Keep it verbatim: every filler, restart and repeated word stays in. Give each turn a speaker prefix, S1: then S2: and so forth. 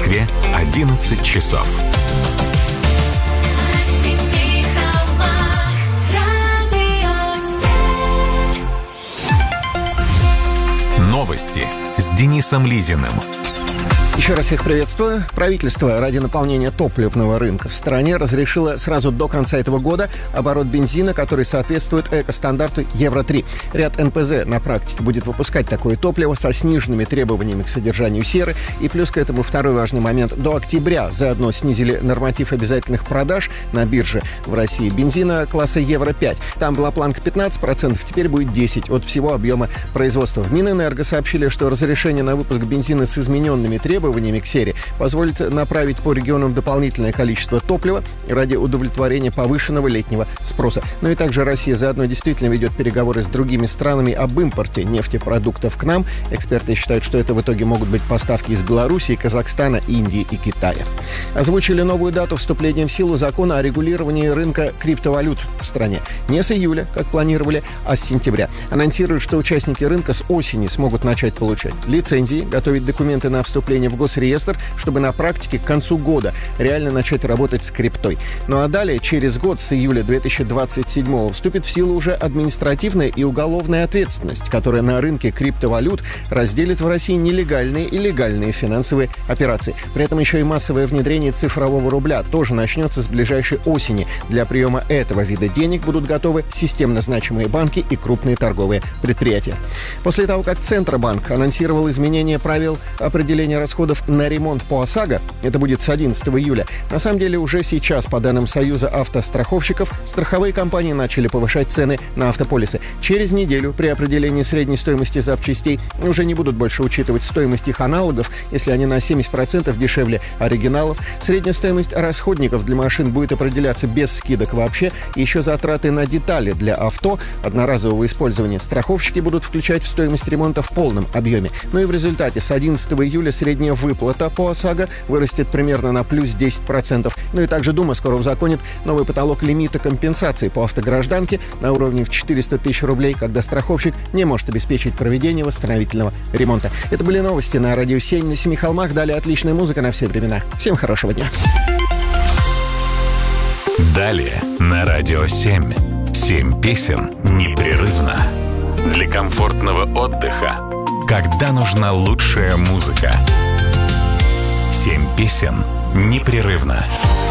S1: Москве одиннадцать часов. Новости с Денисом Лизиным.
S2: Еще раз всех приветствую. Правительство ради наполнения топливного рынка в стране разрешило сразу до конца этого года оборот бензина, который соответствует экостандарту Евро три. Ряд эн пэ зэ на практике будет выпускать такое топливо со сниженными требованиями к содержанию серы. И плюс к этому второй важный момент. До октября заодно снизили норматив обязательных продаж на бирже в России бензина класса Евро пять. Там была планка пятнадцать процентов, теперь будет десять процентов от всего объема производства. В Минэнерго сообщили, что разрешение на выпуск бензина с измененными требованиями к сере позволит направить по регионам дополнительное количество топлива ради удовлетворения повышенного летнего спроса. Но и также Россия заодно действительно ведет переговоры с другими странами об импорте нефтепродуктов к нам. Эксперты считают, что это в итоге могут быть поставки из Белоруссии, Казахстана, Индии и Китая. Озвучили новую дату вступления в силу закона о регулировании рынка криптовалют в стране. Не с июля, как планировали, а с сентября. Анонсируют, что участники рынка с осени смогут начать получать лицензии, готовить документы на вступление в госреестр, чтобы на практике к концу года реально начать работать с криптой. Ну а далее, через год, с июля две тысячи двадцать седьмого, вступит в силу уже административная и уголовная ответственность, которая на рынке криптовалют разделит в России нелегальные и легальные финансовые операции. При этом еще и массовое внедрение цифрового рубля тоже начнется с ближайшей осени. Для приема этого вида денег будут готовы системно значимые банки и крупные торговые предприятия. После того, как Центробанк анонсировал изменение правил определения расходов на ремонт по ОСАГО, это будет с одиннадцатого июля, на самом деле уже сейчас, по данным Союза автостраховщиков, страховые компании начали повышать цены на автополисы. Через неделю при определении средней стоимости запчастей уже не будут больше учитывать стоимость их аналогов, если они на семьдесят процентов дешевле оригиналов. Средняя стоимость расходников для машин будет определяться без скидок вообще. И еще затраты на детали для авто одноразового использования страховщики будут включать в стоимость ремонта в полном объеме. Ну и в результате с одиннадцатого июля средняя выплата по ОСАГО вырастет примерно на плюс десять процентов. Ну и также Дума скоро узаконит новый потолок лимита компенсации по автогражданке на уровне в четыреста тысяч рублей, когда страховщик не может обеспечить проведение восстановительного ремонта. Это были новости на Радио семь на Семи холмах. Далее отличная музыка на все времена. Всем хорошего дня.
S1: Далее на Радио семь. Семь песен непрерывно. Для комфортного отдыха. Когда нужна лучшая музыка. Семь песен непрерывно.